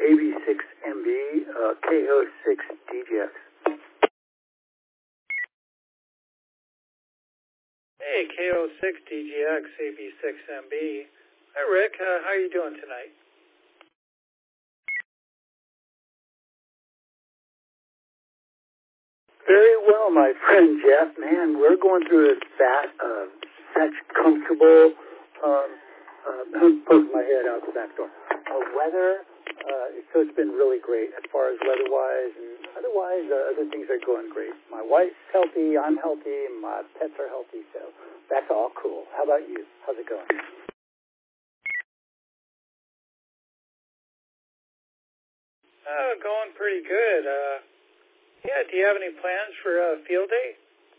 AB6MB, KO6DGX. Hey, KO6DGX, AB6MB. Hi, Rick. How are you doing tonight? Very well, my friend Jeff. Man, we're going through such comfortable, poking my head out the back door. Weather, so it's been really great as far as weather-wise, and otherwise, other things are going great. My wife's healthy, I'm healthy, my pets are healthy, so that's all cool. How about you? How's it going? Going pretty good. Yeah, do you have any plans for field day?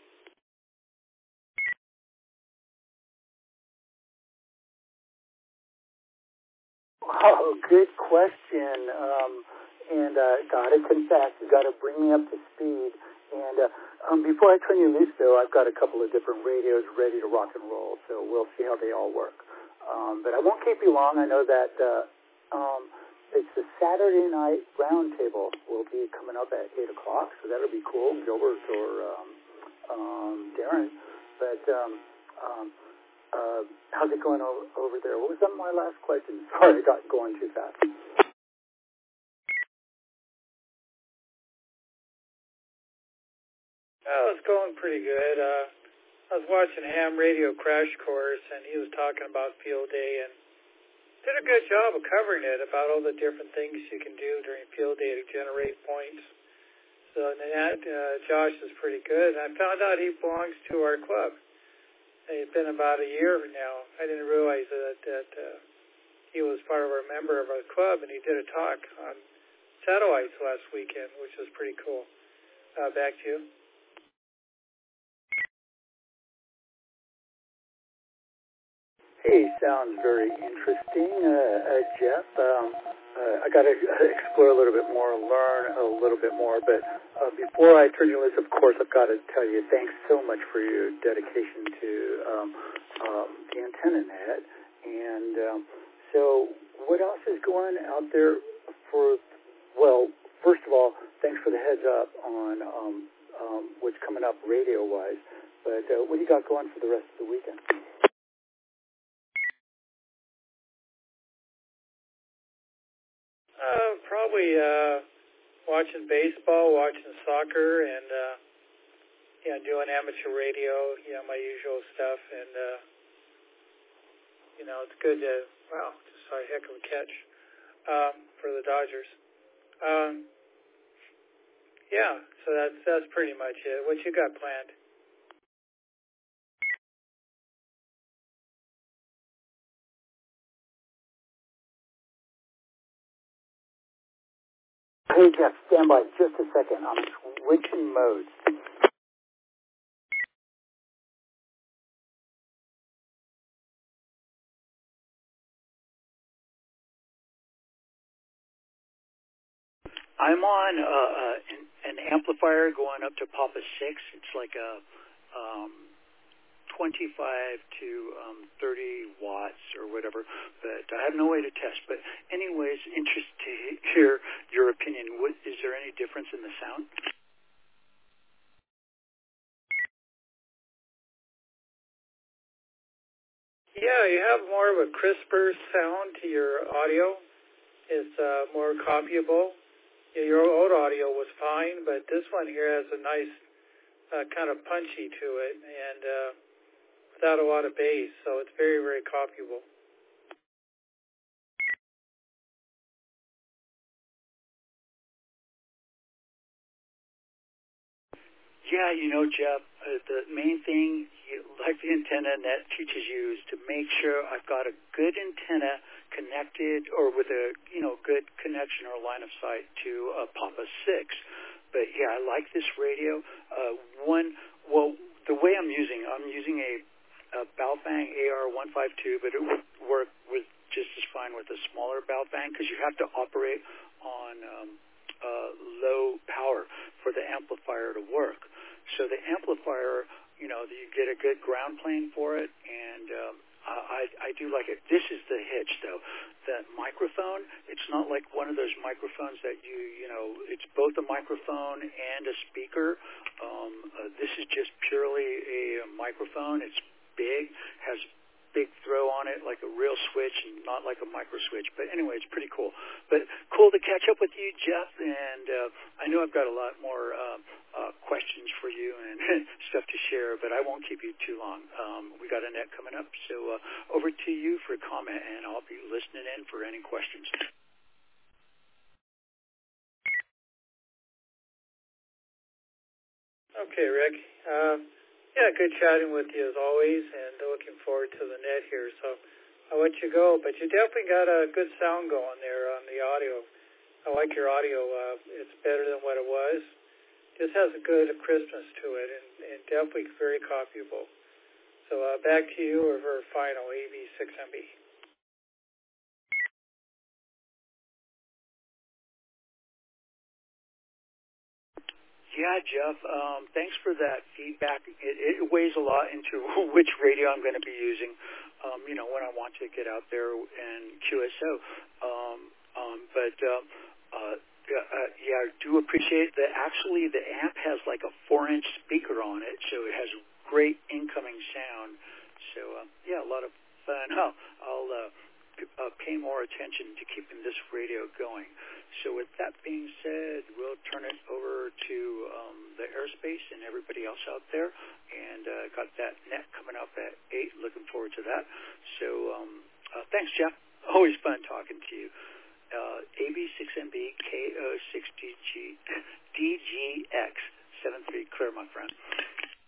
Oh, good question. And gotta confess, you gotta bring me up to speed. And before I turn you loose, though, I've got a couple of different radios ready to rock and roll, so we'll see how they all work. But I won't keep you long. I know that it's the Saturday night roundtable will be coming up at 8 o'clock, so that'll be cool, Gilbert or Darren. But how's it going over there? What was my last question? Sorry, I got going too fast. Oh, it's going pretty good. I was watching Ham Radio Crash Course, and he was talking about field day, and did a good job of covering it, about all the different things you can do during field day to generate points. So that, Josh is pretty good. I found out he belongs to our club. It's been about a year now. I didn't realize that he was part of our member of our club, and he did a talk on satellites last weekend, which was pretty cool. Back to you. Hey, sounds very interesting, Jeff. I got to explore a little bit more, learn a little bit more. But before I turn you loose, of course, I've got to tell you thanks so much for your dedication to the antenna net. And so what else is going out there for, well, first of all, thanks for the heads up on what's coming up radio-wise. But what do you got going for the rest of the weekend? Probably watching baseball, watching soccer, and doing amateur radio, my usual stuff. And it's good to just saw a heck of a catch for the Dodgers. So that's pretty much it. What you got planned? Hey, Jeff, stand by just a second. I'm switching modes. I'm on an amplifier going up to Papa 6. It's like a 25 to 30 watts or whatever, but I have no way to test. But anyways, interested to hear your opinion. Is there any difference in the sound? Yeah, you have more of a crisper sound to your audio. It's more copyable. Your old audio was fine, but this one here has a nice kind of punchy to it, and without a lot of bass, so it's very, very copyable. Yeah, Jeff, the main thing, like the antenna net teaches you, is to make sure I've got a good antenna connected or with a, good connection or line of sight to a Papa 6. But, yeah, I like this radio. The way I'm using a Baofeng AR-152, but it would work with just as fine with a smaller Baofeng because you have to operate on low power for the amplifier to work. So the amplifier, you get a good ground plane for it, and I do like it. This is the hitch, though. That microphone, it's not like one of those microphones that it's both a microphone and a speaker. This is just purely a microphone. It's big, has big throw on it, like a real switch, and not like a micro switch. But anyway, it's pretty cool. But cool to catch up with you, Jeff. And I know I've got a lot more questions for you and stuff to share, but I won't keep you too long. We got Annette coming up, so over to you for a comment, and I'll be listening in for any questions. Okay, Rick. Yeah, good chatting with you as always, and looking forward to the net here. So I'll let you go, but you definitely got a good sound going there on the audio. I like your audio. It's better than what it was. Just has a good crispness to it, and definitely very copyable. So back to you for final AB6MB. Yeah, Jeff, thanks for that feedback. It weighs a lot into which radio I'm going to be using, when I want to get out there and QSO. I do appreciate that. Actually, the amp has like a 4-inch speaker on it, so it has great incoming sound. So, a lot of fun. I'll pay more attention to keeping this radio going. So with that being said, we'll turn it over to the airspace and everybody else out there. And got that net coming up at 8. Looking forward to that. So thanks, Jeff. Always fun talking to you. AB6MB KO6DGX 73, clear, my friend.